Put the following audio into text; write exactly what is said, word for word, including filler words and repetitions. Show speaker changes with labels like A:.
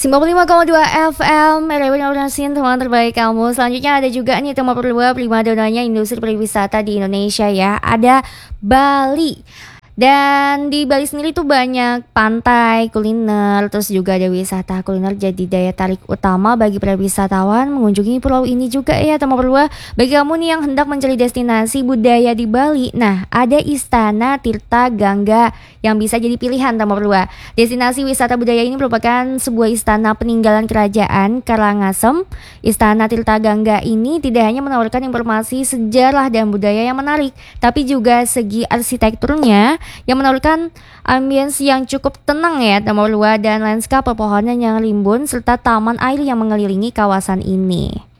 A: sembilan puluh lima koma dua F M, Revolusin teman terbaik kamu. Selanjutnya ada juga nih tema berdua primadonanya industri pariwisata di Indonesia ya. Ada Bali. Dan di Bali sendiri tuh banyak pantai, kuliner, terus juga ada wisata kuliner jadi daya tarik utama bagi para wisatawan mengunjungi pulau ini juga ya teman berdua. Bagi kamu nih yang hendak mencari destinasi budaya di Bali, nah ada Istana Tirta Gangga yang bisa jadi pilihan teman berdua. Destinasi wisata budaya ini merupakan sebuah istana peninggalan kerajaan Karangasem. Istana Tirta Gangga ini tidak hanya menawarkan informasi sejarah dan budaya yang menarik, tapi juga segi arsitekturnya yang menawarkan ambience yang cukup tenang ya teman berdua, dan lanskap pepohonan yang rimbun serta taman air yang mengelilingi kawasan ini.